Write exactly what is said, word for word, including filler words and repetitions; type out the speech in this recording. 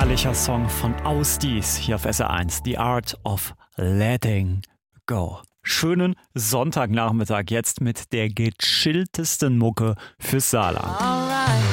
herrlicher Song von Ausdies hier auf S R eins, The Art of Letting Go. Schönen Sonntagnachmittag jetzt mit der gechilltesten Mucke fürs Saarland.